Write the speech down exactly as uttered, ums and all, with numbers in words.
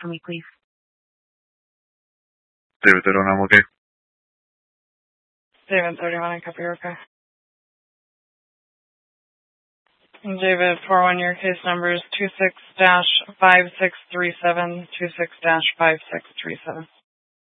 for me, please. David thirty-one, I'm okay. David thirty-one, I copy your okay. And David four one, your case number is two six dash five six three seven, two six dash five six three seven.